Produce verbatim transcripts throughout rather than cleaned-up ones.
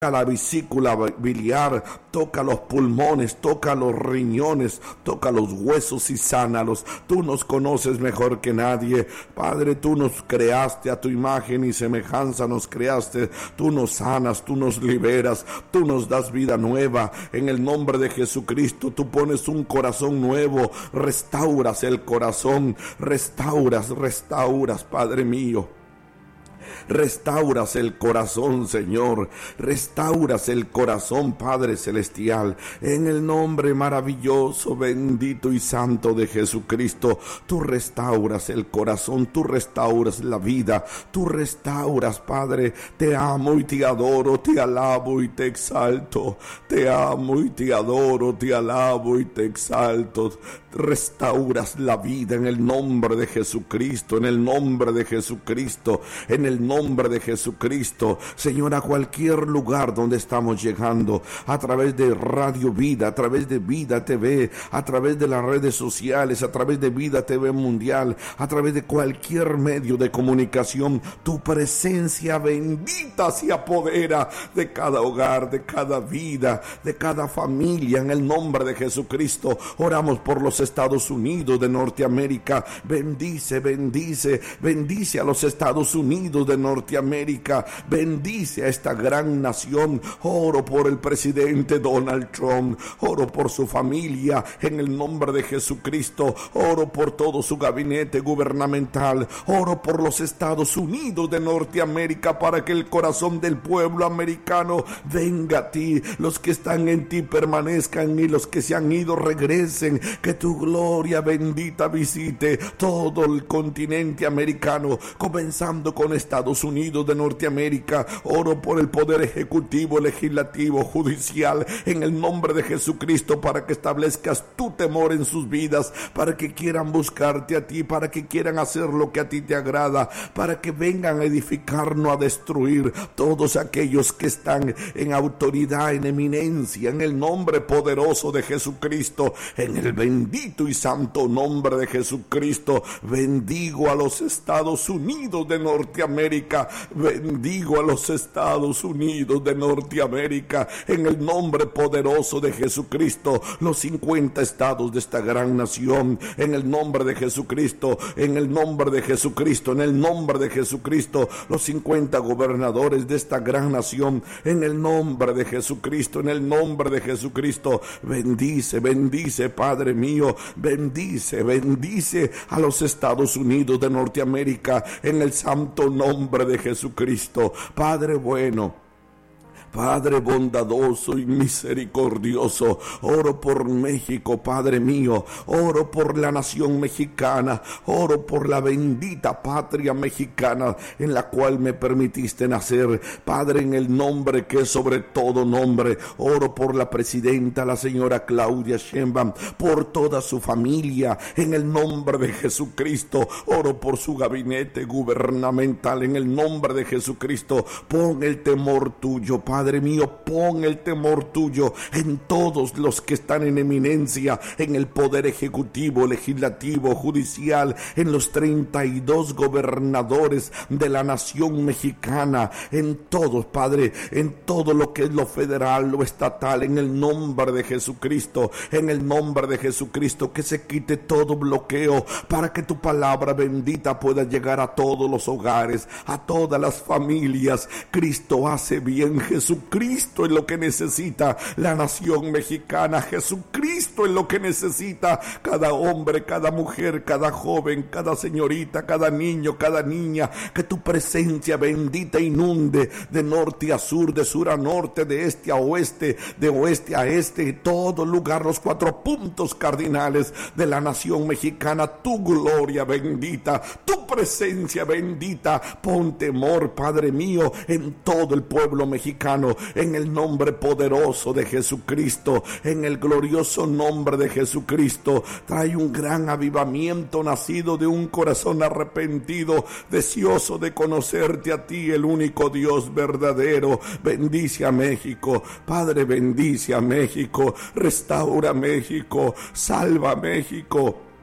la vesícula biliar, toca los pulmones, toca los riñones, toca los huesos y sánalos. Tú nos conoces mejor que nadie, Padre. Tú nos creaste a tu imagen y semejanza, nos creaste. Tú nos sanas, tú nos liberas, tú nos das vida nueva. En el nombre de Jesucristo, tú pones un corazón nuevo, restauras el corazón, restauras, restauras, Padre mío. Restauras el corazón, Señor. Restauras el corazón, Padre Celestial. En el nombre maravilloso, bendito y santo de Jesucristo, tú restauras el corazón, tú restauras la vida, tú restauras, Padre. Te amo y te adoro, te alabo y te exalto. Te amo y te adoro, te alabo y te exalto. Restauras la vida en el nombre de Jesucristo, en el nombre de Jesucristo, en el nombre de Jesucristo. Señor, a cualquier lugar donde estamos llegando, a través de Radio Vida, a través de Vida T V, a través de las redes sociales, a través de Vida T V Mundial, a través de cualquier medio de comunicación, tu presencia bendita se apodera de cada hogar, de cada vida, de cada familia. En el nombre de Jesucristo, oramos por los Estados Unidos de Norteamérica. Bendice, bendice, bendice a los Estados Unidos de Norteamérica. Bendice a esta gran nación. Oro por el presidente Donald Trump. Oro por su familia en el nombre de Jesucristo. Oro por todo su gabinete gubernamental. Oro por los Estados Unidos de Norteamérica, para que el corazón del pueblo americano venga a ti. Los que están en ti permanezcan, y los que se han ido regresen. Que tu gloria bendita visite todo el continente americano, comenzando con Estados Unidos de Norteamérica. Oro por el poder ejecutivo, legislativo, judicial, en el nombre de Jesucristo, para que establezcas tu temor en sus vidas, para que quieran buscarte a ti, para que quieran hacer lo que a ti te agrada, para que vengan a edificar, no a destruir. Todos aquellos que están en autoridad, en eminencia, en el nombre poderoso de Jesucristo, en el bendito y santo nombre de Jesucristo, bendigo a los Estados Unidos de Norteamérica. Bendigo a los Estados Unidos de Norteamérica en el nombre poderoso de Jesucristo. Los cincuenta estados de esta gran nación, en el nombre de Jesucristo, en el nombre de Jesucristo, en el nombre de Jesucristo. Los cincuenta gobernadores de esta gran nación, en el nombre de Jesucristo, en el nombre de Jesucristo. Bendice, bendice, Padre mío. Bendice, bendice a los Estados Unidos de Norteamérica en el santo nombre de Jesucristo. Padre bueno, Padre bondadoso y misericordioso, oro por México, Padre mío. Oro por la nación mexicana. Oro por la bendita patria mexicana en la cual me permitiste nacer, Padre, en el nombre que es sobre todo nombre. Oro por la presidenta, la señora Claudia Sheinbaum, por toda su familia, en el nombre de Jesucristo. Oro por su gabinete gubernamental, en el nombre de Jesucristo. Pon el temor tuyo, Padre. Padre mío, pon el temor tuyo en todos los que están en eminencia, en el poder ejecutivo, legislativo, judicial, en los treinta y dos gobernadores de la nación mexicana, en todos, Padre, en todo lo que es lo federal, lo estatal, en el nombre de Jesucristo, en el nombre de Jesucristo, que se quite todo bloqueo, para que tu palabra bendita pueda llegar a todos los hogares, a todas las familias. Cristo hace bien. Jesús Jesucristo es lo que necesita la nación mexicana. Jesucristo es lo que necesita cada hombre, cada mujer, cada joven, cada señorita, cada niño, cada niña. Que tu presencia bendita inunde de norte a sur, de sur a norte, de este a oeste, de oeste a este, todo lugar, los cuatro puntos cardinales de la nación mexicana. Tu gloria bendita, tu presencia bendita. Pon temor, Padre mío, en todo el pueblo mexicano, en el nombre poderoso de Jesucristo, en el glorioso nombre de Jesucristo. Trae un gran avivamiento nacido de un corazón arrepentido, deseoso de conocerte a ti, el único Dios verdadero. Bendice a México, Padre, bendice a México, restaura México, salva a México.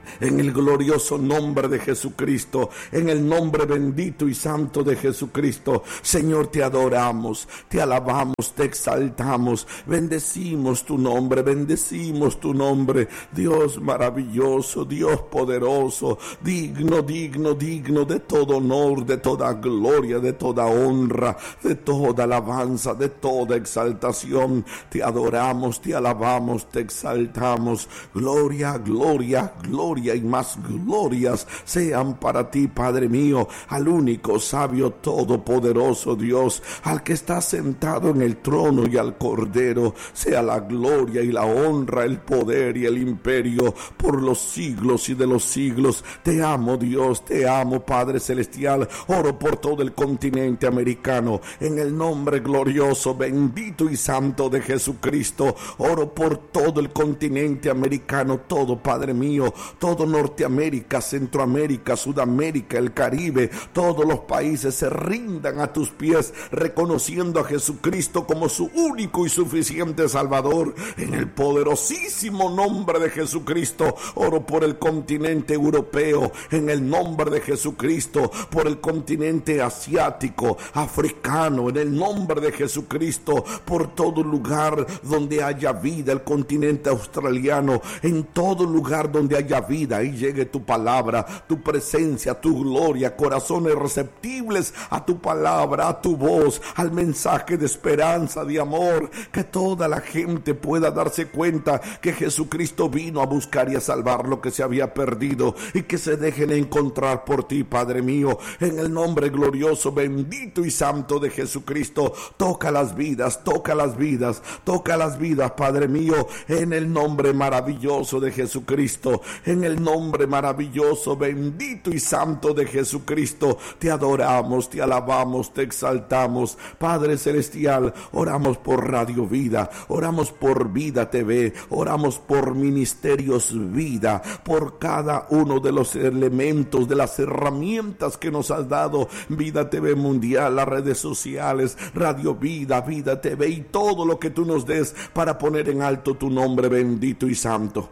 En el glorioso nombre de Jesucristo, en el nombre bendito y santo de Jesucristo, Señor, te adoramos, te alabamos, te exaltamos, bendecimos tu nombre, bendecimos tu nombre, Dios maravilloso, Dios poderoso, digno, digno, digno de todo honor, de toda gloria, de toda honra, de toda alabanza, de toda exaltación. Te adoramos, te alabamos, te exaltamos. Gloria, gloria, gloria y más glorias sean para ti, Padre mío, al único sabio todopoderoso Dios, al que está sentado en el trono, y al Cordero sea la gloria y la honra, el poder y el imperio por los siglos y de los siglos. Te amo, Dios, te amo, Padre celestial. Oro por todo el continente americano en el nombre glorioso, bendito y santo de Jesucristo. Oro por todo el continente americano, todo, Padre mío, todo Norteamérica, Centroamérica, Sudamérica, el Caribe, todos los países se rindan a tus pies, reconociendo a Jesucristo como su único y suficiente Salvador. En el poderosísimo nombre de Jesucristo, oro por el continente europeo, en el nombre de Jesucristo, por el continente asiático, africano, en el nombre de Jesucristo, por todo lugar donde haya vida, el continente australiano, en todo lugar donde haya vida, ahí llegue tu palabra, tu presencia, tu gloria, corazones receptibles a tu palabra, a tu voz, al mensaje de esperanza, de amor, que toda la gente pueda darse cuenta que Jesucristo vino a buscar y a salvar lo que se había perdido, y que se dejen encontrar por ti, Padre mío, en el nombre glorioso, bendito y santo de Jesucristo. Toca las vidas, toca las vidas, toca las vidas, Padre mío, en el nombre maravilloso de Jesucristo, en el nombre maravilloso, bendito y santo de Jesucristo. Te adoramos, te alabamos, te exaltamos, Padre celestial. Oramos por Radio Vida, oramos por Vida T V, oramos por Ministerios Vida, por cada uno de los elementos, de las herramientas que nos has dado, Vida T V Mundial, las redes sociales, Radio Vida, Vida T V y todo lo que tú nos des para poner en alto tu nombre bendito y santo.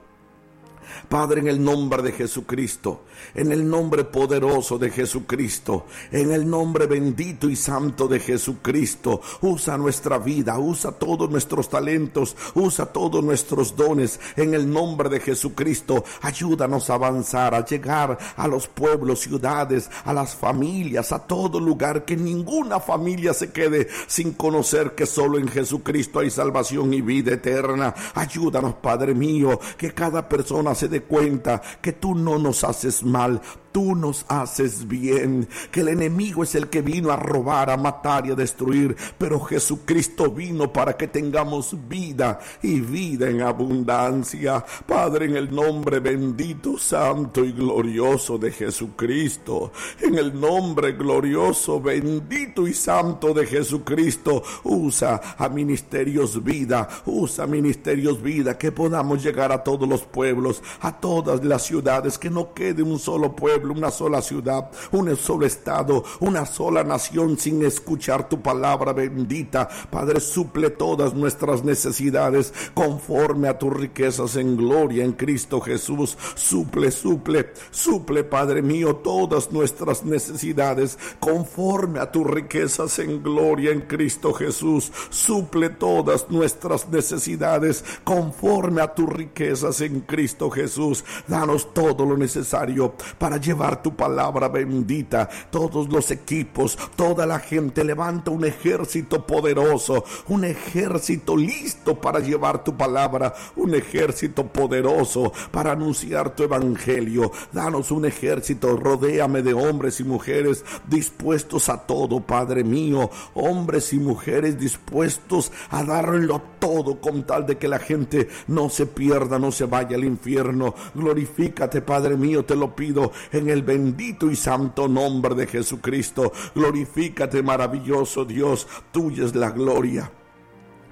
Padre, en el nombre de Jesucristo, en el nombre poderoso de Jesucristo, en el nombre bendito y santo de Jesucristo, usa nuestra vida, usa todos nuestros talentos, usa todos nuestros dones, en el nombre de Jesucristo. Ayúdanos a avanzar, a llegar a los pueblos, ciudades, a las familias, a todo lugar, que ninguna familia se quede sin conocer que solo en Jesucristo hay salvación y vida eterna. Ayúdanos, Padre mío, que cada persona se dé cuenta que tú no nos haces mal, tú nos haces bien, que el enemigo es el que vino a robar, a matar y a destruir, pero Jesucristo vino para que tengamos vida y vida en abundancia. Padre, en el nombre bendito, santo y glorioso de Jesucristo, en el nombre glorioso, bendito y santo de Jesucristo, usa a Ministerios Vida, usa Ministerios Vida, que podamos llegar a todos los pueblos, a todas las ciudades, que no quede un solo pueblo, una sola ciudad, un solo estado, una sola nación sin escuchar tu palabra bendita. Padre, suple todas nuestras necesidades conforme a tus riquezas en gloria en Cristo Jesús. Suple, suple, suple, Padre mío, todas nuestras necesidades conforme a tus riquezas en gloria en Cristo Jesús. Suple todas nuestras necesidades conforme a tus riquezas en Cristo Jesús. Danos todo lo necesario para llevar tu palabra bendita. Todos los equipos, toda la gente, levanta un ejército poderoso, un ejército listo para llevar tu palabra, un ejército poderoso para anunciar tu evangelio. Danos un ejército, rodéame de hombres y mujeres dispuestos a todo, Padre mío, hombres y mujeres dispuestos a darlo todo con tal de que la gente no se pierda, no se vaya al infierno. Glorifícate, Padre mío, te lo pido en el bendito y santo nombre de Jesucristo. Glorifícate, maravilloso Dios, tuya es la gloria.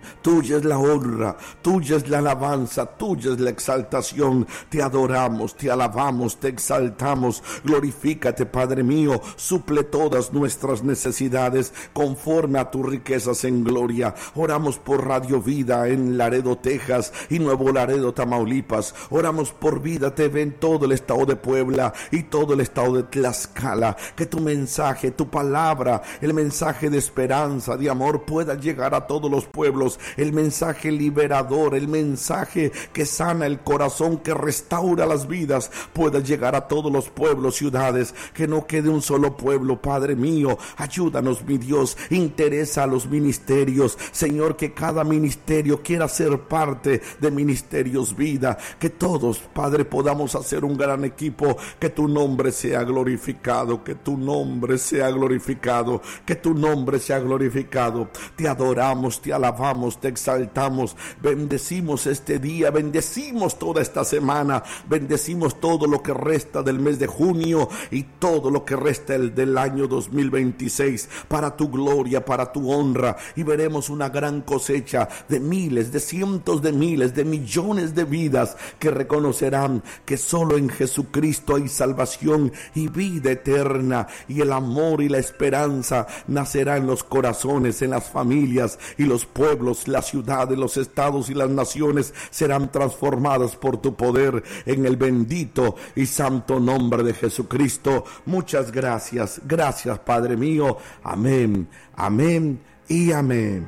Tuya es la honra, tuya es la alabanza, tuya es la exaltación. Te adoramos, te alabamos, te exaltamos. Glorifícate, Padre mío. Suple todas nuestras necesidades conforme a tus riquezas en gloria. Oramos por Radio Vida en Laredo, Texas y Nuevo Laredo, Tamaulipas. Oramos por Vida T V en todo el estado de Puebla y todo el estado de Tlaxcala. Que tu mensaje, tu palabra, el mensaje de esperanza, de amor pueda llegar a todos los pueblos. El mensaje liberador, el mensaje que sana el corazón, que restaura las vidas, pueda llegar a todos los pueblos, ciudades. Que no quede un solo pueblo, Padre mío. Ayúdanos, mi Dios. Interesa a los ministerios, Señor, que cada ministerio quiera ser parte de Ministerios Vida. Que todos, Padre, podamos hacer un gran equipo. Que tu nombre sea glorificado, que tu nombre sea glorificado, que tu nombre sea glorificado. Te adoramos, te alabamos, te exaltamos, bendecimos este día, bendecimos toda esta semana, bendecimos todo lo que resta del mes de junio y todo lo que resta el del año dos mil veintiséis, para tu gloria, para tu honra, y veremos una gran cosecha de miles, de cientos de miles, de millones de vidas que reconocerán que solo en Jesucristo hay salvación y vida eterna, y el amor y la esperanza nacerá en los corazones, en las familias y los pueblos. Las ciudades, los estados y las naciones serán transformadas por tu poder, en el bendito y santo nombre de Jesucristo. Muchas gracias, gracias, Padre mío. Amén, amén y amén.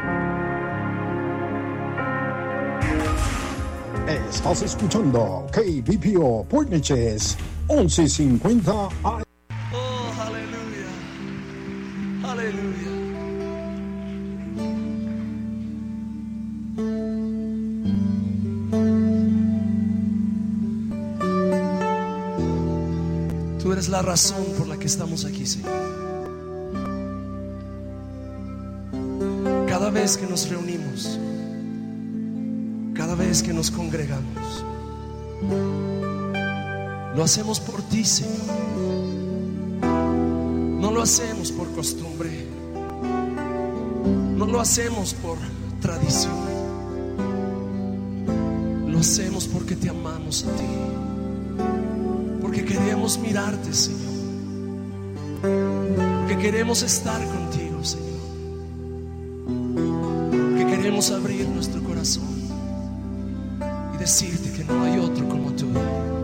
Estás escuchando K B P O Port Neches once cincuenta A M. Oh, aleluya, aleluya. Tú eres la razón por la que estamos aquí, Señor. Cada vez que nos reunimos, cada vez que nos congregamos, lo hacemos por ti, Señor. No lo hacemos por costumbre, no lo hacemos por tradición, lo hacemos porque te amamos a ti, porque queremos mirarte, Señor, porque queremos estar contigo, Señor, porque queremos abrir nuestro corazón y decirte que no hay otro como tú.